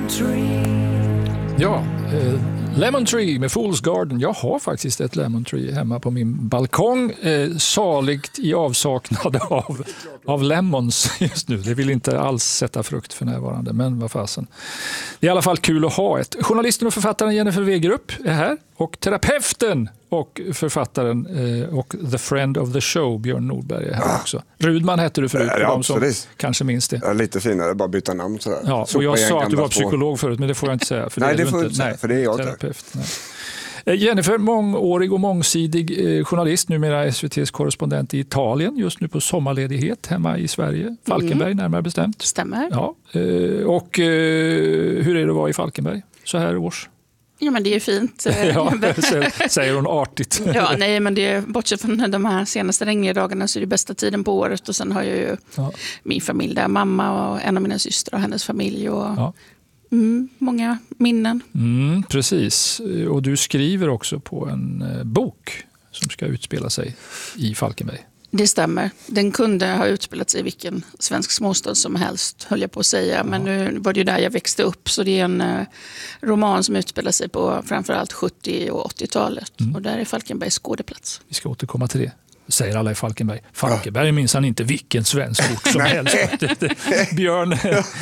Ja, Lemon Tree med Fool's Garden. Jag har faktiskt ett Lemon Tree hemma på min balkong. Saligt i avsaknad av lemons just nu. Det vill inte alls sätta frukt för närvarande, men vad fasen. Det är i alla fall kul att ha ett. Journalisten och författaren Jennifer Wegerup är här. Och terapeuten och författaren och the friend of the show Björn Nordberg är här också. Rudman hette du förut, de som kanske minns det. Ja, lite finare, bara byta namn sådär. Ja, och jag sa att du var psykolog förut, men det får jag inte säga. För nej, det får du inte säga, för det är jag terapeut, inte. Jennifer, mångårig och mångsidig journalist, numera SVT:s korrespondent i Italien, just nu på sommarledighet hemma i Sverige. Falkenberg närmare bestämt. Stämmer. Ja. Och hur är det att vara i Falkenberg så här års? Ja, men det är fint. Ja, säger hon artigt. Ja, nej, men det är, bortsett från de här senaste regniga dagarna så är det bästa tiden på året. Och sen har jag ju min familj där, mamma och en av mina systrar och hennes familj och många minnen. Precis, och du skriver också på en bok som ska utspela sig i Falkenberg. Det stämmer. Den kunde ha utspelat sig i vilken svensk småstad som helst, höll jag på att säga. Men nu var det ju där jag växte upp. Så det är en roman som utspelar sig på framförallt 70- och 80-talet. Och där är Falkenberg skådeplats. Vi ska återkomma till det. Säger alla i Falkenberg. Falkenberg är minsann inte vilken svensk ort som helst. Björn,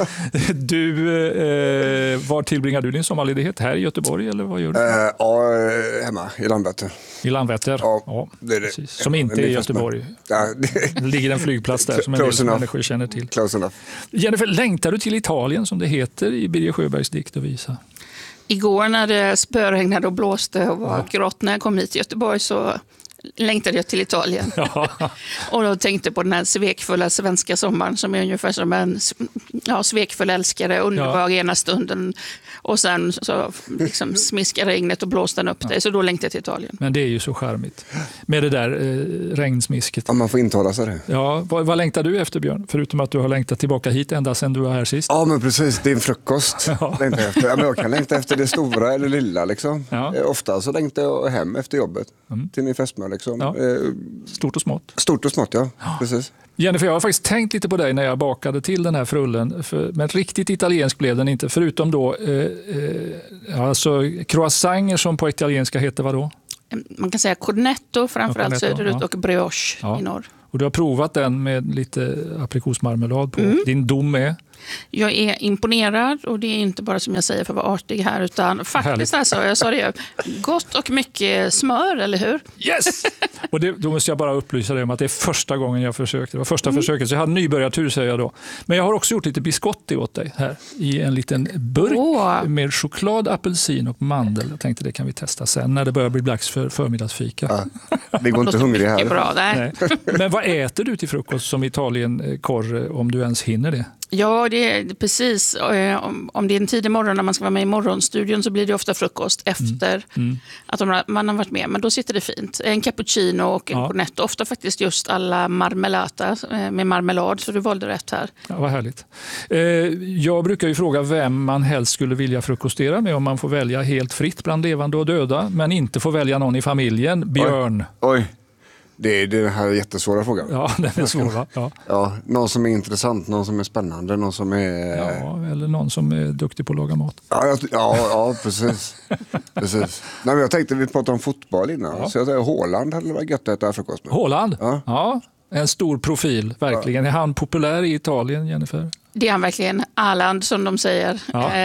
du, var tillbringar du din sommarledighet? Här i Göteborg eller vad gör du? Ja, hemma i Landvetter. I Landvetter? Ja, det är det. Precis. Som inte är Göteborg. Det ligger en flygplats där som en del människor känner till. Close enough. Jennifer, längtar du till Italien som det heter i Birger Sjöbergs dikt och visa? Igår när det spöregnade och blåste och var grått när jag kom hit till Göteborg så längtade jag till Italien. Och då tänkte på den här svekfulla svenska sommaren som är ungefär som en svekfull älskare, underbar ena stunden och sen så liksom smiskar regnet och blåste den upp dig, så då längtade jag till Italien. Men det är ju så charmigt med det där regnsmisket. Ja, man får intala sig det. Ja, vad längtar du efter, Björn? Förutom att du har längtat tillbaka hit ända sedan du var här sist. Ja, men precis, din frukost längtar jag efter. Ja, men jag kan längta efter det stora eller lilla liksom. Ofta så längtar jag hem efter jobbet till min fästmö liksom. Stort och smått. Stort och smått, ja. Precis. Jennifer, jag har faktiskt tänkt lite på dig när jag bakade till den här frullen. Men riktigt italiensk blev den inte. Förutom då alltså croissanter som på italienska heter vad då? Man kan säga cornetto framförallt söderut och brioche i norr. Och du har provat den med lite aprikosmarmelad på. Din dom är? Jag är imponerad och det är inte bara som jag säger för att vara artig här utan faktiskt alltså, jag sa det, gott och mycket smör, eller hur? Yes! Och då måste jag bara upplysa dig om att det är första gången jag försökte. Det var första försöket, så jag hade nybörjartur säger jag då. Men jag har också gjort lite biscotti åt dig här i en liten burk med choklad, apelsin och mandel. Jag tänkte det kan vi testa sen när det börjar bli dags för förmiddagsfika. Vi går inte hungriga här. Bra, nej. Men vad äter du till frukost som Italien-korre om du ens hinner det? Ja, det är precis. Om det är en tidig morgon när man ska vara med i morgonstudion så blir det ofta frukost efter att man har varit med. Men då sitter det fint. En cappuccino och en cornetto. Ofta faktiskt just alla marmelata med marmelad, så du valde rätt här. Ja, vad härligt. Jag brukar ju fråga vem man helst skulle vilja frukostera med om man får välja helt fritt bland levande och döda, men inte får välja någon i familjen. Björn. Oj. Det är den här jättesvåra frågan. Ja, den är svår, va? Ja, någon som är intressant, någon som är spännande, någon som är... Ja, eller någon som är duktig på att laga mat. Ja, precis. precis. Nej, men jag tänkte vi pratade om fotboll innan. Så jag säger Haaland hade varit gött att äta frukost med. Haaland? Ja. En stor profil, verkligen. Är han populär i Italien, Jennifer? Det är han verkligen. Haaland, som de säger.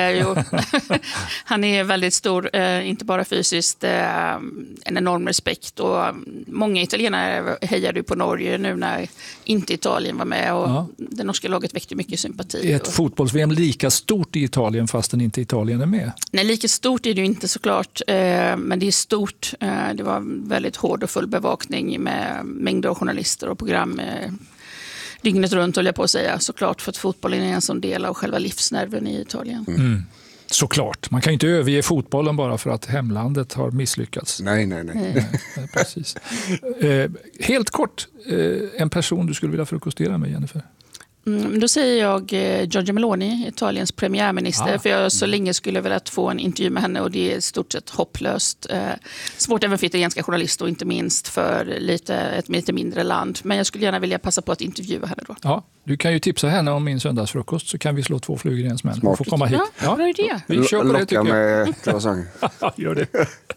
Han är väldigt stor, inte bara fysiskt, en enorm respekt. Och många italienare hejade på Norge nu när inte Italien var med. Och det norska laget väckte mycket sympati. Är ett fotbolls-VM lika stort i Italien fastän inte Italien är med? Nej, lika stort är det ju inte såklart. Men det är stort. Det var väldigt hård och full bevakning med mängder av journalister och program dygnet runt, höll jag på att säga. Såklart, för att fotbollen är en sån del av själva livsnerven i Italien. Såklart. Man kan ju inte överge fotbollen bara för att hemlandet har misslyckats. Nej. Precis. Helt kort, en person du skulle vilja frukostera med, Jennifer? Då säger jag Giorgia Meloni, Italiens premiärminister, för jag så länge skulle velat få en intervju med henne och det är stort sett hopplöst. Svårt även för italienska journalister och inte minst för ett lite mindre land. Men jag skulle gärna vilja passa på att intervjua henne då. Ja, du kan ju tipsa henne om min söndagsfrukost så kan vi slå 2 flugor i en smäll. Hon får komma hit. Ja, bra idé. Vi kör på det tycker jag. med croissant. Gör det.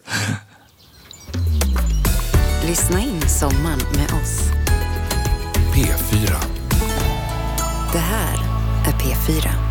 Lyssna in sommaren med oss. P4. Det här är P4.